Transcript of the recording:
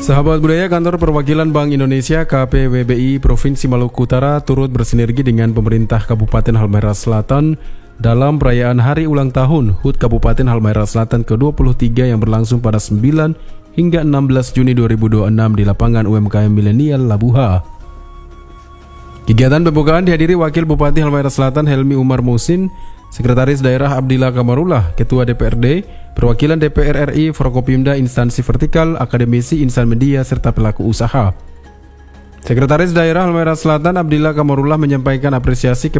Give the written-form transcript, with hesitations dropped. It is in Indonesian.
Sahabat budaya, Kantor Perwakilan Bank Indonesia KPWBI Provinsi Maluku Utara turut bersinergi dengan pemerintah Kabupaten Halmahera Selatan dalam perayaan Hari Ulang Tahun HUT Kabupaten Halmahera Selatan ke-23 yang berlangsung pada 9 hingga 16 Juni 2026 di lapangan UMKM Milenial Labuha. Kegiatan pembukaan dihadiri Wakil Bupati Halmahera Selatan Helmi Umar Musin, Sekretaris Daerah Abdillah Kamarullah, Ketua DPRD, Perwakilan DPR RI, Forkopimda, instansi vertikal, akademisi, insan media, serta pelaku usaha. Sekretaris Daerah Halmahera Selatan Abdillah Kamarullah menyampaikan apresiasi